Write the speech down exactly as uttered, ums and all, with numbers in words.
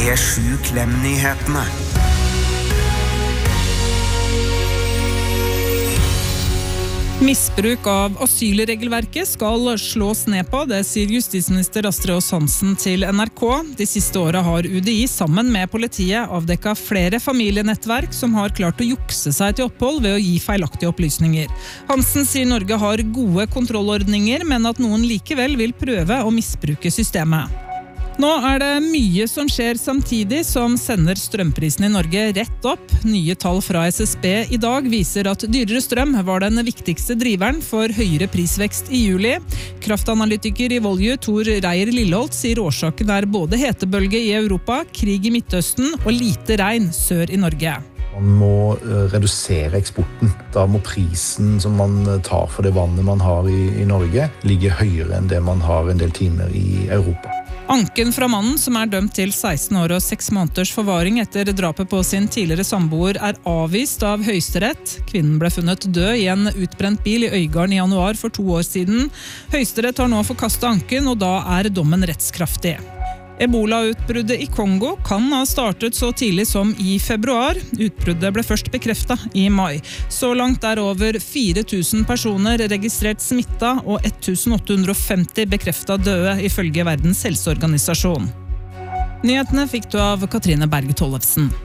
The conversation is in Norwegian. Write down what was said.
P sju Klem-nyhetene. Misbruk av asylregelverket skal slås ned på, det sier justisminister Astrid Aas Hansen til N R K. De siste årene har U D I sammen med politiet avdekket flere familienettverk som har klart å jukse seg til opphold ved å gi feilaktige opplysninger. Hansen sier Norge har gode kontrollordninger, men at noen likevel vil prøve å misbruke systemet. Nå er det mye som skjer samtidig som sender strømprisen i Norge rett opp. Nye tall fra S S B i dag viser at dyrere strøm var den viktigste driveren for høyere prisvekst i juli. Kraftanalytiker i Volue, Tor Reier Lilleholt, sier årsaken er både hetebølge i Europa, krig i Midtøsten og lite regn sør i Norge. Man må redusere eksporten. Da må prisen som man tar for det vannet man har i, i Norge ligge høyere enn det man har en del timer i Europa. Anken fra mannen, som er dømt til seksten år og seks måneders forvaring etter drapet på sin tidligere samboer, er avvist av Høyesterett. Kvinnen ble funnet død i en utbrent bil i Øygarden i januar for to år siden. Høyesterett har nå forkastet anken, og da er dommen rettskraftig. Ebola-utbruddet i Kongo kan ha startet så tidlig som i februar. Utbruddet ble først bekreftet i mai. Så langt er over fire tusen personer registrert smittet og ett tusen åtte hundre og femti bekreftet døde ifølge Verdens helseorganisasjon. Nyhetene fikk du av Katrine Berge Tollefsen.